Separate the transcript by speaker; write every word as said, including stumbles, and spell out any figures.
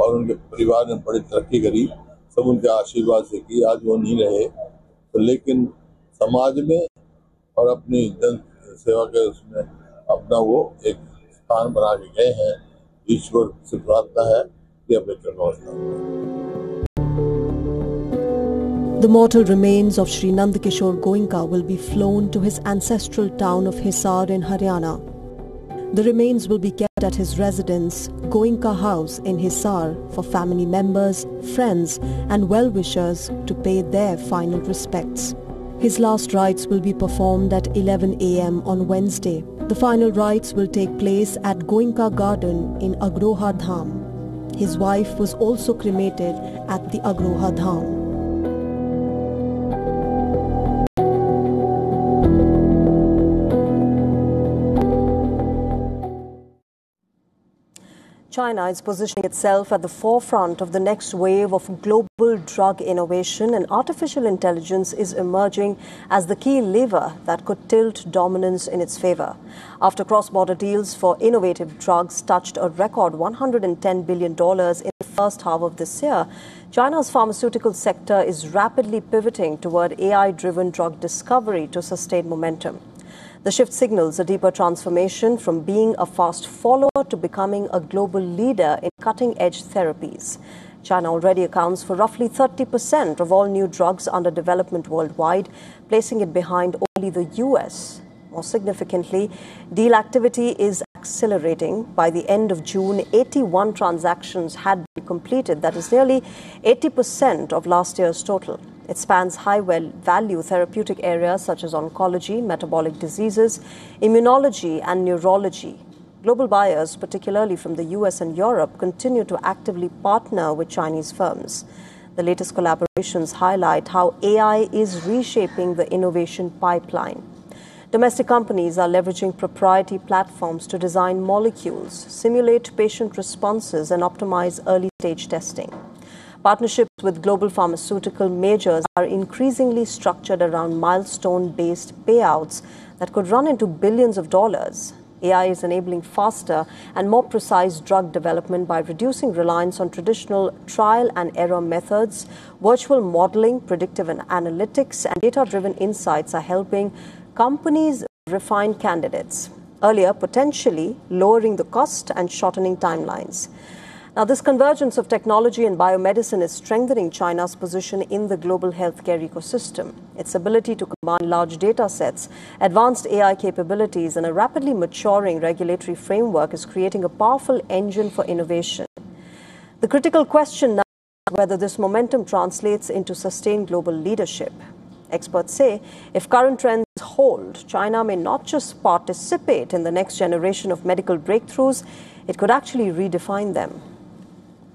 Speaker 1: और उनके परिवार ने बड़ी तरक्की करी, सब उनके आशीर्वाद से की। आज वो नहीं रहे तो, लेकिन समाज में और अपनी जन सेवा के उसमें अपना वो एक स्थान बना के गए हैं। ईश्वर से प्रार्थना है कि अब बेहतर व्यवस्था हो।
Speaker 2: The mortal remains of Shri Nandakishore Goenka will be flown to his ancestral town of Hisar in Haryana. The remains will be kept at his residence, Goenka House in Hisar, for family members, friends and well-wishers to pay their final respects. His last rites will be performed at eleven a m on Wednesday. The final rites will take place at Goenka Garden in Agroha Dham. His wife was also cremated at the Agroha Dham. China is positioning itself at the forefront of the next wave of global drug innovation, and artificial intelligence is emerging as the key lever that could tilt dominance in its favor. After cross-border deals for innovative drugs touched a record one hundred ten billion dollars in the first half of this year, China's pharmaceutical sector is rapidly pivoting toward A I-driven drug discovery to sustain momentum. The shift signals a deeper transformation from being a fast follower to becoming a global leader in cutting-edge therapies. China already accounts for roughly thirty percent of all new drugs under development worldwide, placing it behind only the U S. More significantly, deal activity is accelerating. By the end of June, eighty-one transactions had been completed. That is nearly eighty percent of last year's total. It spans high-value therapeutic areas such as oncology, metabolic diseases, immunology and neurology. Global buyers, particularly from the U S and Europe, continue to actively partner with Chinese firms. The latest collaborations highlight how A I is reshaping the innovation pipeline. Domestic companies are leveraging proprietary platforms to design molecules, simulate patient responses and optimize early-stage testing. Partnerships with global pharmaceutical majors are increasingly structured around milestone-based payouts that could run into billions of dollars. A I is enabling faster and more precise drug development by reducing reliance on traditional trial and error methods. Virtual modeling, predictive analytics, and data-driven insights are helping companies refine candidates, earlier potentially lowering the cost and shortening timelines. Now, this convergence of technology and biomedicine is strengthening China's position in the global healthcare ecosystem. Its ability to combine large data sets, advanced A I capabilities, and a rapidly maturing regulatory framework is creating a powerful engine for innovation. The critical question now is whether this momentum translates into sustained global leadership. Experts say if current trends hold, China may not just participate in the next generation of medical breakthroughs, it could actually redefine them.